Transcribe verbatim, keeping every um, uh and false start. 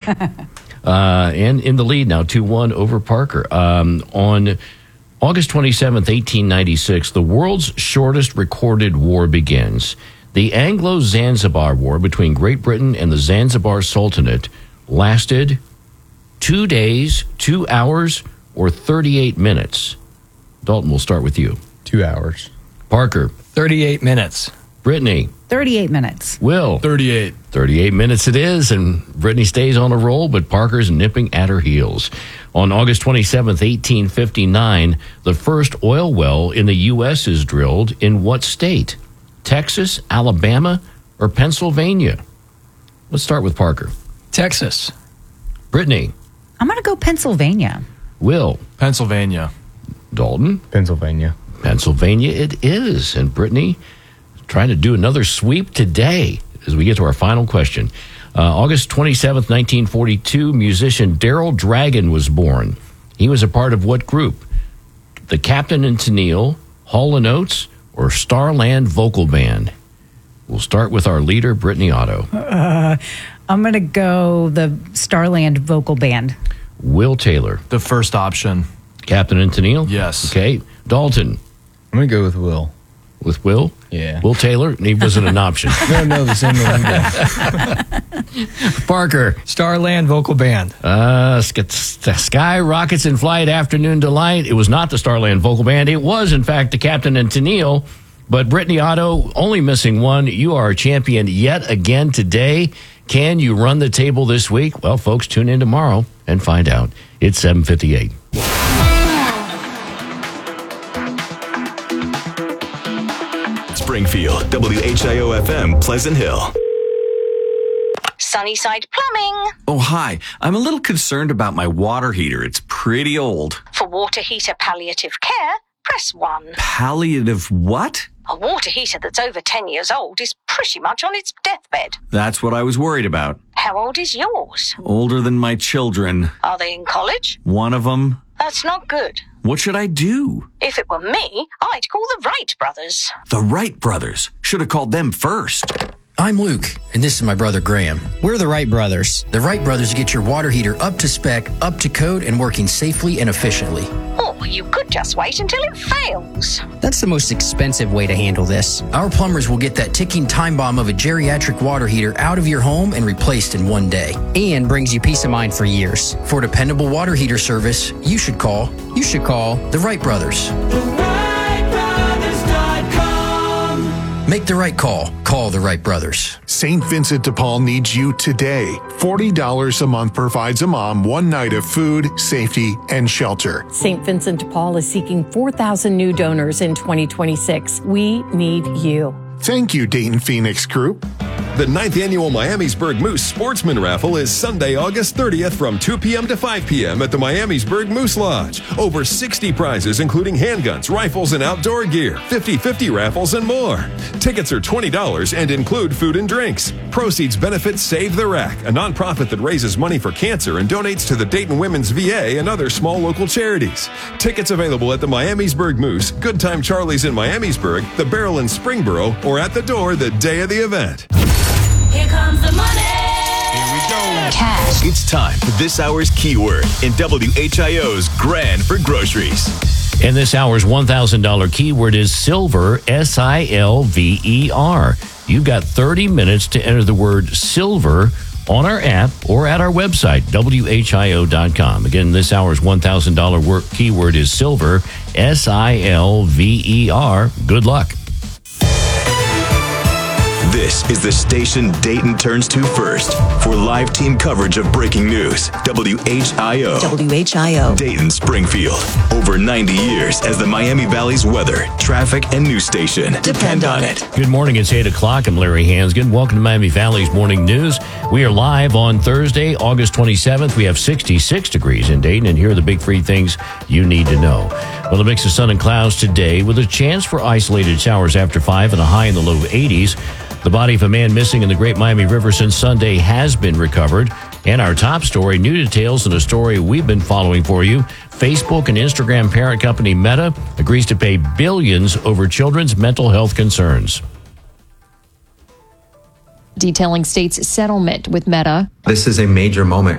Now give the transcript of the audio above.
uh, and in the lead now, two one over Parker. Um, on August twenty-seventh, eighteen ninety-six, the world's shortest recorded war begins. The Anglo-Zanzibar War between Great Britain and the Zanzibar Sultanate lasted two days, two hours, or thirty-eight minutes. Dalton, we'll start with you. Two hours. Parker. thirty-eight minutes. Brittany. thirty-eight minutes. Will. thirty-eight. thirty-eight minutes it is, and Brittany stays on a roll, but Parker's nipping at her heels. On August twenty-seventh, eighteen fifty-nine, the first oil well in the U S is drilled in what state? Texas, Alabama, or Pennsylvania? Let's start with Parker. Texas. Brittany. I'm going to go Pennsylvania. Will. Pennsylvania. Dalton. Pennsylvania. Pennsylvania it is. And Brittany trying to do another sweep today as we get to our final question. Uh, August twenty-seventh, nineteen forty-two, musician Daryl Dragon was born. He was a part of what group? The Captain and Tennille, Hall and Oates, or Starland Vocal Band? We'll start with our leader, Brittany Otto. Uh, I'm going to go the Starland Vocal Band. Will Taylor. The first option. Captain and Tennille? Yes. Okay. Dalton. I'm going to go with Will. With Will? Yeah. Will Taylor? He wasn't an option. No, no, the same one. Parker. Starland Vocal Band. Uh, Sky Rockets in Flight Afternoon Delight. It was not the Starland Vocal Band. It was, in fact, the Captain and Tennille. But Brittany Otto, only missing one. You are a champion yet again today. Can you run the table this week? Well, folks, tune in tomorrow and find out. It's seven fifty-eight. Springfield, W H I O F M, Pleasant Hill. Sunnyside Plumbing. Oh, hi. I'm a little concerned about my water heater. It's pretty old. For water heater palliative care, press one. Palliative what? A water heater that's over ten years old is pretty much on its deathbed. That's what I was worried about. How old is yours? Older than my children. Are they in college? One of them. That's not good. What should I do? If it were me, I'd call the Wright brothers. The Wright brothers. Should have called them first. I'm Luke, and this is my brother Graham. We're the Wright brothers. The Wright brothers get your water heater up to spec, up to code, and working safely and efficiently. Or you could just wait until it fails. That's the most expensive way to handle this. Our plumbers will get that ticking time bomb of a geriatric water heater out of your home and replaced in one day. And brings you peace of mind for years. For dependable water heater service, you should call, you should call the Wright brothers. Make the right call. Call the Wright brothers. Saint Vincent de Paul needs you today. forty dollars a month provides a mom one night of food, safety, and shelter. Saint Vincent de Paul is seeking four thousand new donors in twenty twenty-six. We need you. Thank you, Dayton Phoenix Group. The ninth Annual Miamisburg Moose Sportsman Raffle is Sunday, August thirtieth from two p.m. to five p.m. at the Miamisburg Moose Lodge. Over sixty prizes, including handguns, rifles, and outdoor gear, fifty-fifty raffles, and more. Tickets are twenty dollars and include food and drinks. Proceeds benefit Save the Rack, a nonprofit that raises money for cancer and donates to the Dayton Women's V A and other small local charities. Tickets available at the Miamisburg Moose, Good Time Charlie's in Miamisburg, the Barrel in Springboro, or at the door the day of the event. Here comes the money. Here we go. Cash. It's time for this hour's keyword in W H I O's Grand for Groceries. And this hour's one thousand dollars keyword is silver, S I L V E R. You've got thirty minutes to enter the word silver on our app or at our website, W H I O dot com. Again, this hour's one thousand dollars word keyword is silver, S I L V E R. Good luck. This is the station Dayton turns to first for live team coverage of breaking news. W H I O. W H I O. Dayton, Springfield. Over ninety years as the Miami Valley's weather, traffic, and news station. Depend on it. Good morning. It's eight o'clock. I'm Larry Hansgen. Welcome to Miami Valley's Morning News. We are live on Thursday, August twenty-seventh. We have sixty-six degrees in Dayton, and here are the big three things you need to know. Well, a mix of sun and clouds today with a chance for isolated showers after five and a high in the low eighties. The body of a man missing in the Great Miami River since Sunday has been recovered. And our top story, new details in a story we've been following for you. Facebook and Instagram parent company Meta agrees to pay billions over children's mental health concerns. Detailing state's settlement with Meta. This is a major moment